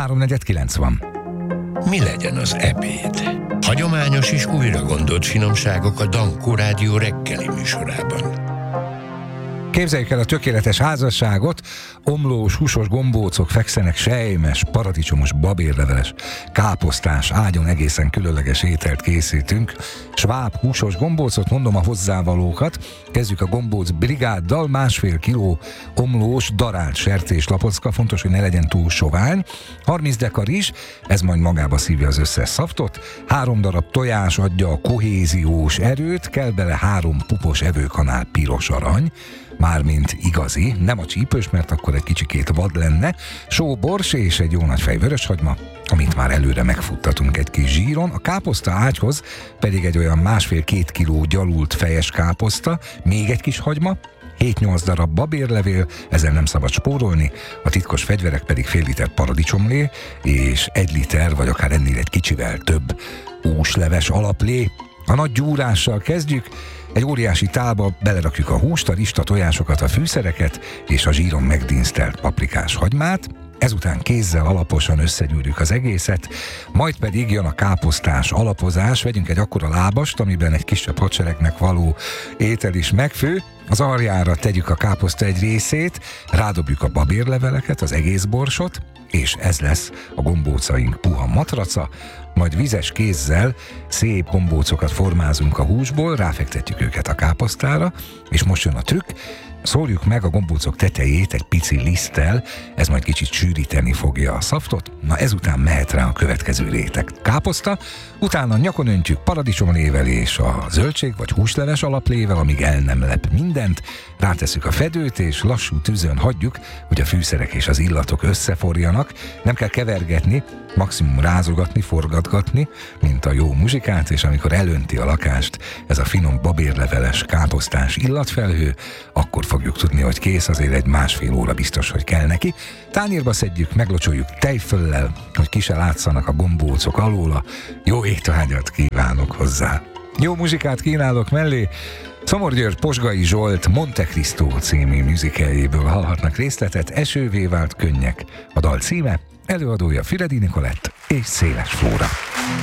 3:49 van. Mi legyen az ebéd? Hagyományos és újra gondolt finomságok a Dankó Rádió reggeli műsorában. Képzeljük el a tökéletes házasságot, omlós, húsos gombócok fekszenek, sejmes, paradicsomos, babérleveles, káposztás, ágyon egészen különleges ételt készítünk. Sváb húsos gombócot, mondom a hozzávalókat. Kezdjük a gombóc brigáddal, 1,5 kiló omlós, darált sertéslapocka, fontos, hogy ne legyen túl sovány. 30 deka rizs, ez majd magába szívja az összes szaftot. 3 darab tojás adja a kohéziós erőt, kell bele 3 pupos evőkanál piros arany, mármint igazi, nem a csípős, mert akkor egy kicsikét vad lenne, sóbors és egy jó nagy fej vöröshagyma, amit már előre megfuttatunk egy kis zsíron, a káposzta ágyhoz pedig egy olyan 1,5-2 kiló gyalult fejes káposzta, még egy kis hagyma, 7-8 darab babérlevél, ezzel nem szabad spórolni, a titkos fegyverek pedig fél liter paradicsomlé, és 1 liter, vagy akár ennél egy kicsivel több húsleves alaplé. A nagy gyúrással kezdjük. Egy óriási tálba belerakjuk a húst, a rizst, a tojásokat, a fűszereket és a zsíron megdinsztelt paprikás hagymát. Ezután kézzel alaposan összegyűrjük az egészet, majd pedig jön a káposztás alapozás. Vegyünk egy akkora lábast, amiben egy kisebb hadseregnek való étel is megfő. Az aljára tegyük a káposzta egy részét, rádobjuk a babérleveleket, az egész borsot, és ez lesz a gombócaink puha matraca, majd vizes kézzel szép gombócokat formázunk a húsból, ráfektetjük őket a káposztára, és most jön a trükk, szórjuk meg a gombócok tetejét egy pici liszttel, ez majd kicsit sűríteni fogja a szaftot. Na ezután mehet rá a következő réteg. Káposzta, utána nyakon öntjük paradicsomlével és a zöldség vagy húsleves alaplével, amíg el nem lep mindent, rátesszük a fedőt és lassú tűzön hagyjuk, hogy a fűszerek és az illatok összeforjanak, nem kell kevergetni, maximum rázogatni, forgatgatni, mint a jó muzsikát, és amikor elönti a lakást ez a finom babérleveles káposztás illatfelhő, akkor fogjuk tudni, hogy kész, azért egy 1,5 óra biztos, hogy kell neki. Tányérba szedjük, meglocsoljuk tejföllel, hogy ki se látszanak a gombócok alóla. Jó étvágyat kívánok hozzá! Jó muzsikát kínálok mellé! Szomorgyörgy Posgai Zsolt Monte Cristo című musicaléből hallhatnak részletet, Esővé vált könnyek. A dal címe, előadója Füredi Nikolett és Széles Flóra.